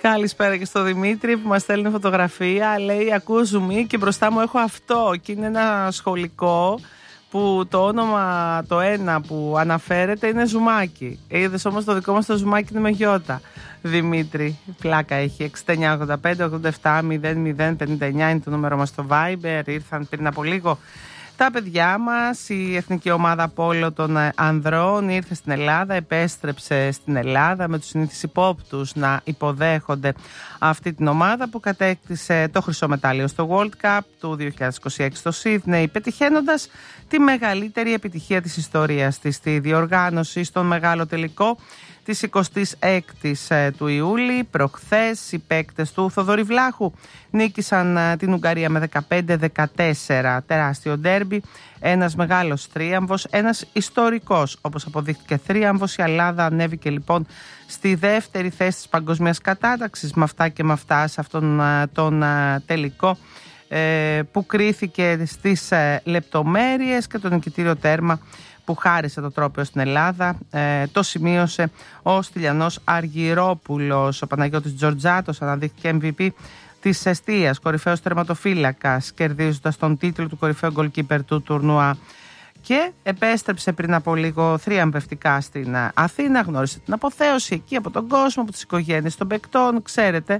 Καλησπέρα και στο Δημήτρη που μας στέλνει φωτογραφία. Λέει: ακούω ζουμί και μπροστά μου έχω αυτό. Και είναι ένα σχολικό που το όνομα το ένα που αναφέρεται είναι Ζουμάκι. Είδες όμως το δικό μας το Ζουμάκι είναι με γιώτα. Δημήτρη, πλάκα έχει. 6985-87-00-59 είναι το νούμερο μας στο Viber. Ήρθαν πριν από λίγο τα παιδιά μας, η εθνική ομάδα πόλο των ανδρών ήρθε στην Ελλάδα, επέστρεψε στην Ελλάδα με τους συνήθεις υπόπτους να υποδέχονται αυτή την ομάδα που κατέκτησε το χρυσό μετάλλιο στο World Cup του 2026 στο Σίδνεϊ, πετυχαίνοντας τη μεγαλύτερη επιτυχία της ιστορίας της στη διοργάνωση στον μεγάλο τελικό της 26ης του Ιούλη. Προχθές οι παίκτες του Θοδωρή Βλάχου νίκησαν την Ουγγαρία με 15-14, τεράστιο ντέρμπι, ένας μεγάλος θρίαμβος, ένας ιστορικός όπως αποδείχτηκε θρίαμβος. Η Ελλάδα ανέβηκε λοιπόν στη δεύτερη θέση της παγκοσμίας κατάταξης με αυτά και με αυτά σε αυτόν τον τελικό που κρίθηκε στις λεπτομέρειες και το νικητήριο τέρμα που χάρισε το τρόπαιο στην Ελλάδα το σημείωσε ο Στυλιανός Αργυρόπουλος. Ο Παναγιώτης Τζορτζάτος αναδείχθηκε MVP της εστίας, κορυφαίος τερματοφύλακας, κερδίζοντας τον τίτλο του κορυφαίου γκολκίπερ του τουρνουά. Και επέστρεψε πριν από λίγο θριαμβευτικά στην Αθήνα, γνώρισε την αποθέωση εκεί από τον κόσμο, από τις οικογένειες των παικτών. Ξέρετε,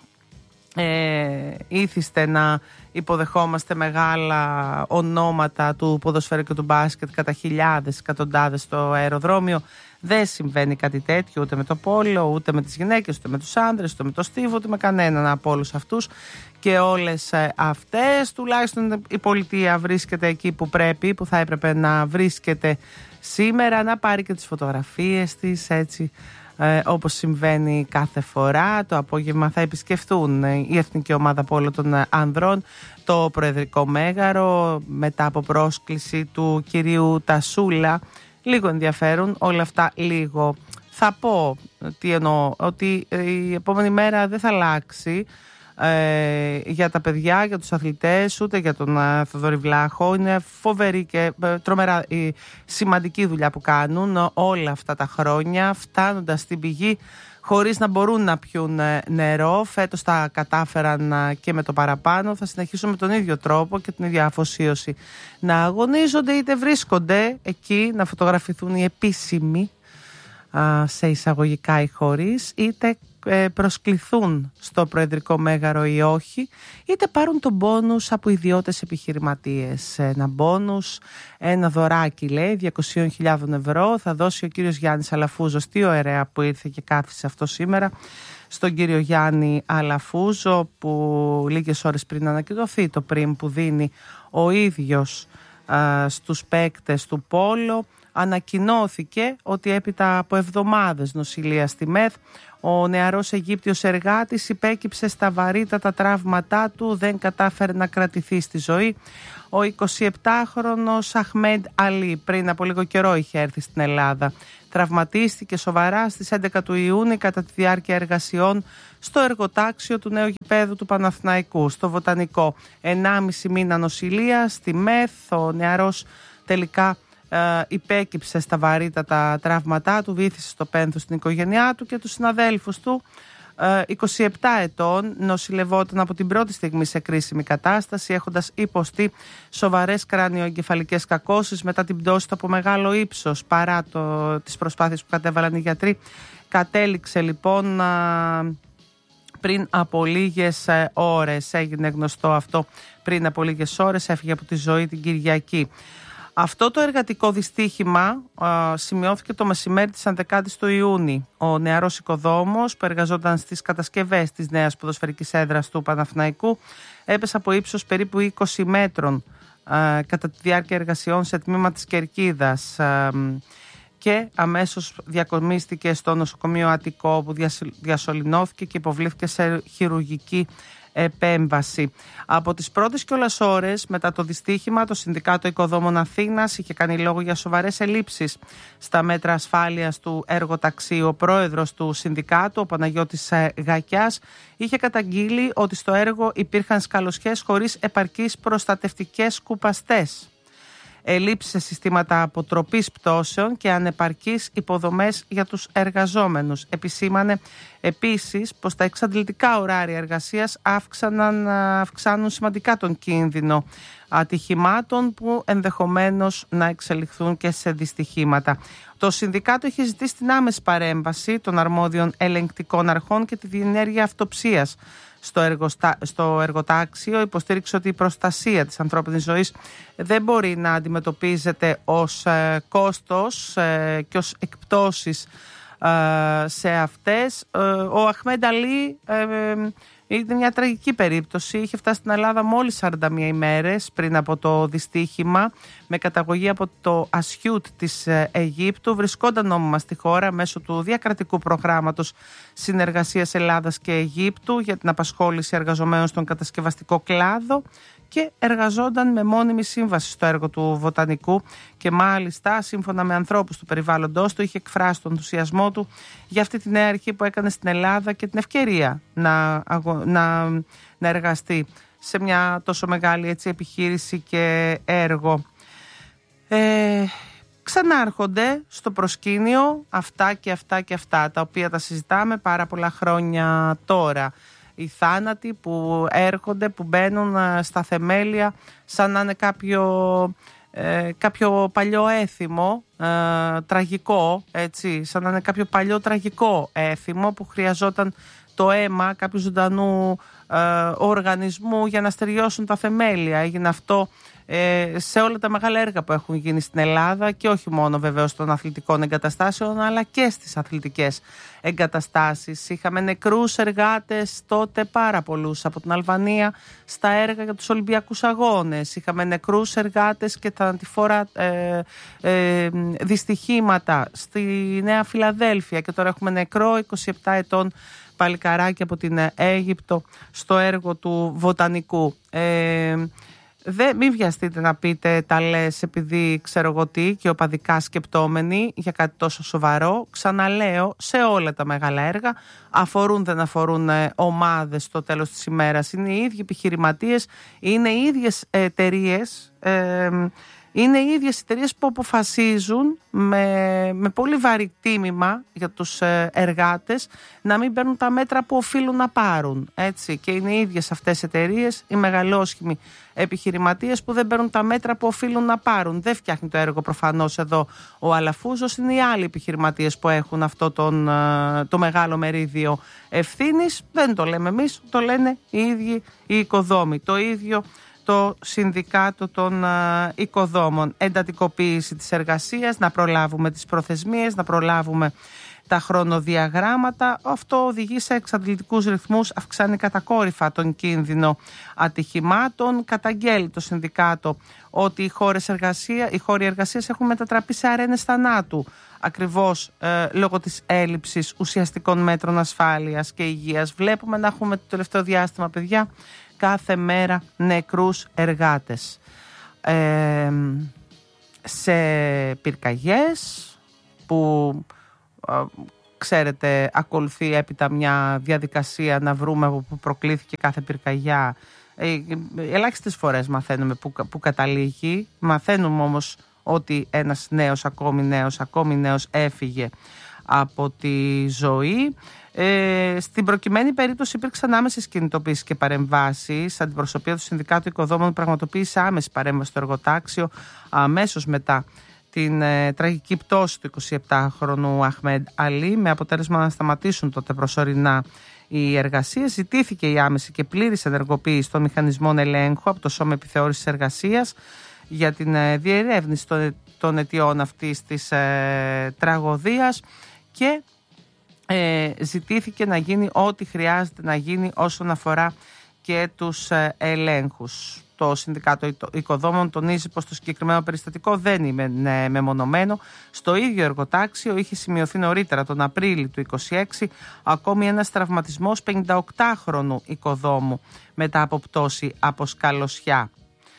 ήθιστε να υποδεχόμαστε μεγάλα ονόματα του ποδοσφαίρου και του μπάσκετ κατά χιλιάδες, εκατοντάδες στο αεροδρόμιο. Δεν συμβαίνει κάτι τέτοιο ούτε με το πόλο, ούτε με τις γυναίκες, ούτε με τους άνδρες, ούτε με το στίβο, ούτε με κανέναν από όλους αυτούς και όλες αυτές. Τουλάχιστον η πολιτεία βρίσκεται εκεί που πρέπει, που θα έπρεπε να βρίσκεται σήμερα, να πάρει και τις φωτογραφίες της έτσι όπως συμβαίνει κάθε φορά. Το απόγευμα θα επισκεφθούν η εθνική ομάδα πόλο των ανδρών το Προεδρικό Μέγαρο μετά από πρόσκληση του κυρίου Τασούλα. Λίγο ενδιαφέρον όλα αυτά, λίγο. Θα πω τι εννοώ, ότι η επόμενη μέρα δεν θα αλλάξει για τα παιδιά, για τους αθλητές, ούτε για τον Θοδωρή Βλάχο. Είναι φοβερή και τρομερά η σημαντική δουλειά που κάνουν όλα αυτά τα χρόνια, φτάνοντας στην πηγή χωρίς να μπορούν να πιούν νερό. Φέτος τα κατάφεραν και με το παραπάνω. Θα συνεχίσουν με τον ίδιο τρόπο και την ίδια αφοσίωση να αγωνίζονται, είτε βρίσκονται εκεί να φωτογραφηθούν οι επίσημοι σε εισαγωγικά ή χωρίς, είτε προσκληθούν στο Προεδρικό Μέγαρο ή όχι, είτε πάρουν τον μπόνους από ιδιώτες επιχειρηματίες. Ένα μπόνους, ένα δωράκι λέει 200.000 ευρώ θα δώσει ο κύριος Γιάννης Αλαφούζος. Τι ωραία που ήρθε και κάθισε αυτό σήμερα, στον κύριο Γιάννη Αλαφούζο, που λίγες ώρες πριν ανακοινωθεί το πριν που δίνει ο ίδιος στους παίκτες του πόλο, ανακοινώθηκε ότι έπειτα από εβδομάδες νοσηλεία στη ΜΕΘ ο νεαρός Αιγύπτιος εργάτης υπέκυψε στα βαρύτατα τραύματά του, δεν κατάφερε να κρατηθεί στη ζωή. Ο 27χρονος Αχμέντ Αλή πριν από λίγο καιρό είχε έρθει στην Ελλάδα. Τραυματίστηκε σοβαρά στις 11 του Ιούνιου κατά τη διάρκεια εργασιών στο εργοτάξιο του νέου γηπέδου του Παναθηναϊκού, στο Βοτανικό. 1,5 μήνα νοσηλεία στη ΜΕΘ. Ο νεαρός τελικά υπέκυψε στα βαρύτατα τραύματά του, βήθησε στο πένθος στην οικογένειά του και τους συναδέλφους του. 27 ετών, νοσηλευόταν από την πρώτη στιγμή σε κρίσιμη κατάσταση, έχοντας υποστεί σοβαρές κρανιοεγκεφαλικές κακώσεις μετά την πτώση του από μεγάλο ύψος. Παρά τις προσπάθειες που κατέβαλαν οι γιατροί, κατέληξε λοιπόν πριν από λίγες ώρες, έγινε γνωστό αυτό πριν από λίγες ώρες, έφυγε από τη ζωή την Κυριακή. Αυτό το εργατικό δυστύχημα σημειώθηκε το μεσημέρι της 11ης του Ιούνιου. Ο νεαρός οικοδόμος που εργαζόταν στις κατασκευές της νέας ποδοσφαιρικής έδρας του Παναθηναϊκού έπεσε από ύψος περίπου 20 μέτρων κατά τη διάρκεια εργασιών σε τμήμα της κερκίδας και αμέσως διακομίστηκε στο νοσοκομείο Αττικό, όπου διασωληνώθηκε και υποβλήθηκε σε χειρουργική επέμβαση. Από τις πρώτες κιόλας ώρες μετά το δυστύχημα, το Συνδικάτο Οικοδόμων Αθήνας είχε κάνει λόγο για σοβαρές ελλείψεις στα μέτρα ασφάλειας του εργοταξίου. Ο πρόεδρος του Συνδικάτου, ο Παναγιώτης Γακιάς, είχε καταγγείλει ότι στο έργο υπήρχαν σκαλωσιές χωρίς επαρκείς προστατευτικές σκουπαστές. ελλείψεις σε συστήματα αποτροπής πτώσεων και ανεπαρκείς υποδομές για τους εργαζόμενους. Επισήμανε επίσης πως τα εξαντλητικά ωράρια εργασίας αυξάνουν σημαντικά τον κίνδυνο ατυχημάτων που ενδεχομένως να εξελιχθούν και σε δυστυχήματα. Το Συνδικάτο έχει ζητήσει την άμεση παρέμβαση των αρμόδιων ελεγκτικών αρχών και τη διενέργεια αυτοψίας στο εργοτάξιο. Υποστήριξε ότι η προστασία της ανθρώπινης ζωής δεν μπορεί να αντιμετωπίζεται ως κόστος και ως εκπτώσεις σε αυτές. Ο Αχμέντ Αλή ήταν μια τραγική περίπτωση. Είχε φτάσει στην Ελλάδα μόλις 41 ημέρες πριν από το δυστύχημα, με καταγωγή από το Ασιούτ της Αιγύπτου. Βρισκόταν νόμιμα στη χώρα μέσω του διακρατικού προγράμματος συνεργασίας Ελλάδας και Αιγύπτου για την απασχόληση εργαζομένων στον κατασκευαστικό κλάδο και εργαζόταν με μόνιμη σύμβαση στο έργο του βοτανικού και μάλιστα σύμφωνα με ανθρώπους του περιβάλλοντος του είχε εκφράσει τον ενθουσιασμό του για αυτή τη νέα αρχή που έκανε στην Ελλάδα και την ευκαιρία να εργαστεί σε μια τόσο μεγάλη επιχείρηση και έργο. Ξανάρχονται στο προσκήνιο αυτά και αυτά και αυτά, τα οποία τα συζητάμε πάρα πολλά χρόνια τώρα. Οι θάνατοι που έρχονται, που μπαίνουν στα θεμέλια σαν να είναι κάποιο παλιό έθιμο, τραγικό, έτσι, σαν να είναι κάποιο παλιό τραγικό έθιμο που χρειαζόταν το αίμα κάποιου ζωντανού οργανισμού για να στεριώσουν τα θεμέλια. Έγινε αυτό σε όλα τα μεγάλα έργα που έχουν γίνει στην Ελλάδα και όχι μόνο βεβαίως των αθλητικών εγκαταστάσεων αλλά και στις αθλητικές εγκαταστάσεις. Είχαμε νεκρούς εργάτες τότε, πάρα πολλούς, από την Αλβανία στα έργα για τους Ολυμπιακούς Αγώνες. Είχαμε νεκρούς εργάτες και θανατηφόρα δυστυχήματα στη Νέα Φιλαδέλφια και τώρα έχουμε νεκρό 27 ετών παλικαράκι από την Αίγυπτο στο έργο του βοτανικού. Μην βιαστείτε να πείτε τα λες επειδή ξέρω εγώ τι και οπαδικά σκεπτόμενοι για κάτι τόσο σοβαρό. Ξαναλέω, σε όλα τα μεγάλα έργα αφορούν δεν αφορούν ομάδες στο τέλος της ημέρας. Είναι οι ίδιοι επιχειρηματίες, είναι οι ίδιες εταιρείες, είναι οι ίδιες εταιρείες που αποφασίζουν με πολύ βαρύ τίμημα για τους εργάτες να μην παίρνουν τα μέτρα που οφείλουν να πάρουν. Έτσι. Και είναι οι ίδιες αυτές εταιρείες, οι μεγαλόσχημοι επιχειρηματίες που δεν παίρνουν τα μέτρα που οφείλουν να πάρουν. Δεν φτιάχνει το έργο προφανώς εδώ ο Αλαφούζος, είναι οι άλλοι επιχειρηματίες που έχουν αυτό το μεγάλο μερίδιο ευθύνης. Δεν το λέμε εμείς, το λένε οι ίδιοι οι οικοδόμοι. Το ίδιο το Συνδικάτο των Οικοδόμων. Εντατικοποίηση της εργασίας, να προλάβουμε τις προθεσμίες, να προλάβουμε τα χρονοδιαγράμματα. Αυτό οδηγεί σε εξαντλητικούς ρυθμούς, αυξάνει κατακόρυφα τον κίνδυνο ατυχημάτων. Καταγγέλει το Συνδικάτο ότι οι χώροι εργασίας έχουν μετατραπεί σε αρένες θανάτου, ακριβώς λόγω της έλλειψης ουσιαστικών μέτρων ασφάλειας και υγείας. Βλέπουμε να έχουμε το τελευταίο διάστημα, παιδιά, κάθε μέρα νεκρούς εργάτες σε πυρκαγιές που ξέρετε ακολουθεί έπειτα μια διαδικασία να βρούμε από που προκλήθηκε κάθε πυρκαγιά. Ελάχιστες φορές μαθαίνουμε που καταλήγει. Μαθαίνουμε όμως ότι ένας ακόμη νέος έφυγε από τη ζωή. Στην προκειμένη περίπτωση υπήρξαν άμεσες κινητοποίησεις και παρεμβάσεις. Αντιπροσωπεία του Συνδικάτου Οικοδόμων πραγματοποίησε άμεση παρέμβαση στο εργοτάξιο αμέσως μετά την τραγική πτώση του 27χρονου Αχμέντ Αλή, με αποτέλεσμα να σταματήσουν τότε προσωρινά οι εργασίες. Ζητήθηκε η άμεση και πλήρης ενεργοποίηση των μηχανισμών ελέγχου από το Σώμα Επιθεώρησης Εργασίας για την διερεύνηση των αιτιών αυτής της τραγωδίας και ζητήθηκε να γίνει ό,τι χρειάζεται να γίνει όσον αφορά και τους ελέγχους. Το Συνδικάτο Οικοδόμων τονίζει πως το συγκεκριμένο περιστατικό δεν είναι μεμονωμένο. Στο ίδιο εργοτάξιο είχε σημειωθεί νωρίτερα τον Απρίλιο του 2026 ακόμη ένας τραυματισμός 58χρονου οικοδόμου μετά από πτώση από σκαλωσιά.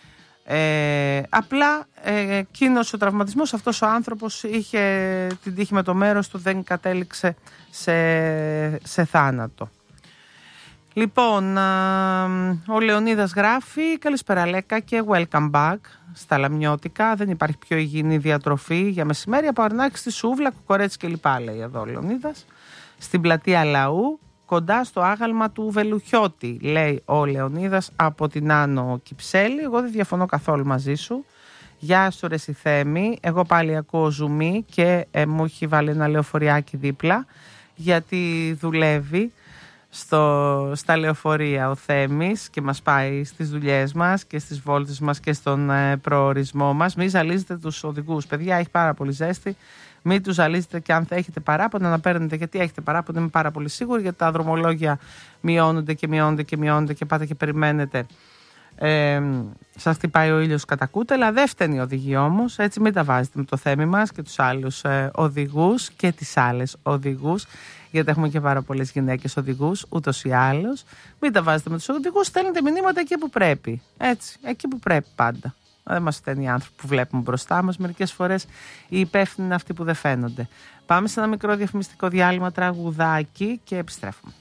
Απλά εκείνος ο τραυματισμός, αυτός ο άνθρωπος είχε την τύχη με το μέρος του, δεν κατέληξε σε θάνατο. Λοιπόν, ο Λεωνίδας γράφει: καλησπέρα Λέκα και welcome back στα Λαμιώτικα. Δεν υπάρχει πιο υγιεινή διατροφή για μεσημέρι από αρνάκι στη σούβλα, κουκορέτσι κλπ. Λέει εδώ ο Λεωνίδας. Στην πλατεία Λαού, κοντά στο άγαλμα του Βελουχιώτη, λέει ο Λεωνίδας από την Άνω Κυψέλη. Εγώ δεν διαφωνώ καθόλου μαζί σου. Γεια σου ρε Θέμη. Εγώ πάλι ακούω ζουμί και μου έχει βάλει ένα λεωφοριάκι δίπλα, γιατί δουλεύει στα λεωφορεία ο Θέμης και μας πάει στις δουλειές μας και στις βόλτες μας και στον προορισμό μας. Μην ζαλίζετε τους οδηγούς, παιδιά, έχει πάρα πολύ ζέστη. Μην τους ζαλίζετε, και αν θα έχετε παράπονα να παίρνετε, γιατί έχετε παράπονα, είμαι πάρα πολύ σίγουρη, γιατί τα δρομολόγια μειώνονται και πάτε και περιμένετε. Σας χτυπάει ο ήλιος κατά κούτελα. Δεν φταίνει οι οδηγοί όμως, έτσι μην τα βάζετε με το Θέμη μας και τους άλλους οδηγούς και τις άλλες οδηγούς, γιατί έχουμε και πάρα πολλές γυναίκες οδηγούς ούτως ή άλλως. Μην τα βάζετε με τους οδηγούς, στέλνετε μηνύματα εκεί που πρέπει, έτσι, εκεί που πρέπει πάντα. Δεν μας φταίνει οι άνθρωποι που βλέπουμε μπροστά μας, μερικές φορές οι υπεύθυνοι είναι αυτοί που δεν φαίνονται. Πάμε σε ένα μικρό διαφημιστικό διάλειμμα, τραγουδάκι, και επιστρέφουμε.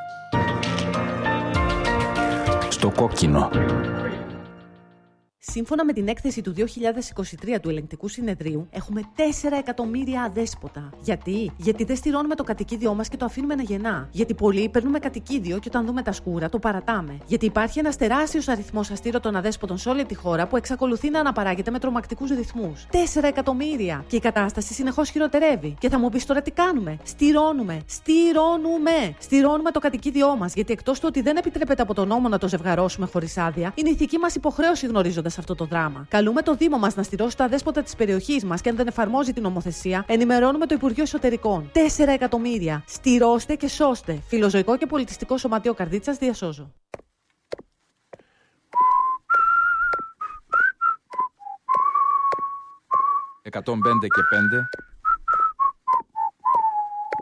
Στο κόκκινο. Σύμφωνα με την έκθεση του 2023 του Ελεγκτικού Συνεδρίου, έχουμε 4 εκατομμύρια αδέσποτα. Γιατί? Γιατί δεν στηρώνουμε το κατοικίδιό μας και το αφήνουμε να γεννά. Γιατί πολλοί παίρνουμε κατοικίδιο και όταν δούμε τα σκούρα το παρατάμε. Γιατί υπάρχει ένας τεράστιος αριθμός αστήρωτων αδέσποτων σε όλη τη χώρα που εξακολουθεί να αναπαράγεται με τρομακτικούς ρυθμούς. 4 εκατομμύρια! Και η κατάσταση συνεχώς χειροτερεύει. Και θα μου πεις τώρα τι κάνουμε? Στηρώνουμε το κατοικίδιό μας. Γιατί εκτός του ότι δεν επιτρέπεται από τον νόμο να το ζευγαρώσουμε χωρίς άδεια, είναι ηθική μας υποχρέωση γνωρίζοντας αυτό το δράμα. Καλούμε το Δήμο μας να στηρώσει τα αδέσποτα της περιοχής μας και αν δεν εφαρμόζει την νομοθεσία, ενημερώνουμε το Υπουργείο Εσωτερικών. 4 εκατομμύρια! Στηρώστε και σώστε. Φιλοζωικό και Πολιτιστικό Σωματείο Καρδίτσας, διασώζω. 105 και 5.